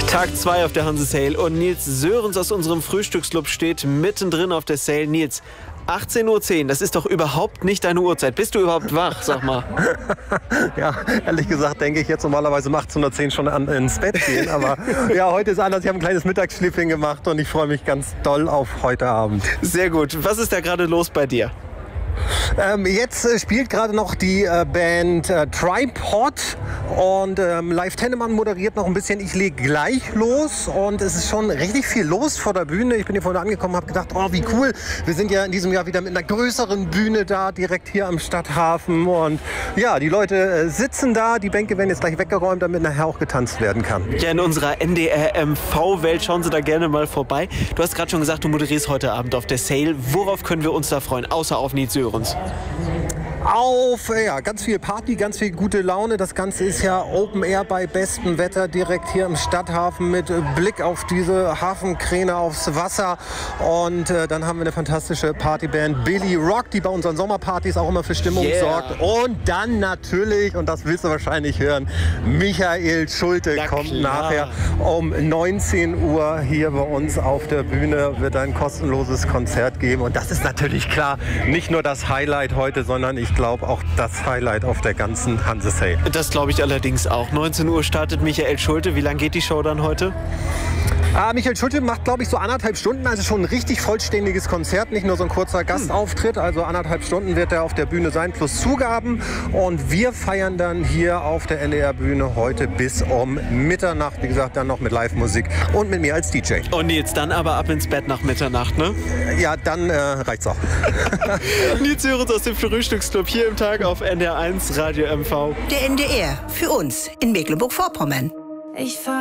Tag 2 auf der Hanse Sale und Nils Sörens aus unserem Frühstücksclub steht mittendrin auf der Sale. Nils, 18:10 Uhr, das ist doch überhaupt nicht deine Uhrzeit. Bist du überhaupt wach, sag mal? Ja, ehrlich gesagt denke ich jetzt normalerweise um 18:10 Uhr schon an ins Bett gehen. Aber ja, heute ist anders. Ich habe ein kleines Mittagsschläfchen gemacht und ich freue mich ganz doll auf heute Abend. Sehr gut. Was ist da gerade los bei dir? Jetzt spielt gerade noch die Band Tripod und Live Tennemann moderiert noch ein bisschen. Ich lege gleich los und es ist schon richtig viel los vor der Bühne. Ich bin hier vorne angekommen, habe gedacht, oh wie cool. Wir sind ja in diesem Jahr wieder mit einer größeren Bühne da, direkt hier am Stadthafen. Und ja, die Leute sitzen da, die Bänke werden jetzt gleich weggeräumt, damit nachher auch getanzt werden kann. Ja, in unserer NDR-MV-Welt schauen Sie da gerne mal vorbei. Du hast gerade schon gesagt, du moderierst heute Abend auf der Sale. Worauf können wir uns da freuen, außer auf Nils Sörens? Auf ganz viel Party, ganz viel gute Laune. Das Ganze ist ja Open Air bei bestem Wetter, direkt hier im Stadthafen mit Blick auf diese Hafenkräne aufs Wasser. Und dann haben wir eine fantastische Partyband Billy Rock, die bei unseren Sommerpartys auch immer für Stimmung sorgt. Und dann natürlich, und das willst du wahrscheinlich hören, Michael Schulte kommt nachher um 19 Uhr hier bei uns auf der Bühne, wird ein kostenloses Konzert geben. Und das ist natürlich klar, nicht nur das Highlight heute, sondern ich glaube auch das Highlight auf der ganzen Hanse Sale. Das glaube ich allerdings auch. 19 Uhr startet Michael Schulte. Wie lange geht die Show dann heute? Michael Schulte macht, glaube ich, so 1,5 Stunden, also schon ein richtig vollständiges Konzert, nicht nur so ein kurzer Gastauftritt, also 1,5 Stunden wird er auf der Bühne sein, plus Zugaben. Und wir feiern dann hier auf der NDR-Bühne heute bis um Mitternacht, wie gesagt, dann noch mit Live-Musik und mit mir als DJ. Und jetzt dann aber ab ins Bett nach Mitternacht, ne? Ja, dann reicht's auch. Nils Sörens aus dem Frühstücksclub hier im Tag auf NDR 1 Radio MV. Der NDR, für uns in Mecklenburg-Vorpommern.